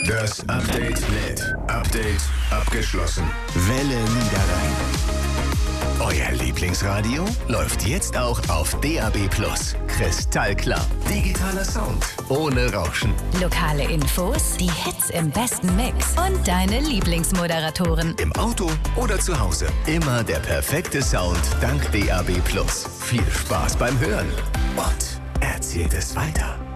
Das Update mit Update abgeschlossen. Welle Niederrhein. Euer Lieblingsradio läuft jetzt auch auf DAB+. Kristallklar. Digitaler Sound. Ohne Rauschen. Lokale Infos, die Hits im besten Mix und deine Lieblingsmoderatoren. Im Auto oder zu Hause. Immer der perfekte Sound dank DAB+. Viel Spaß beim Hören. Und erzählt es weiter.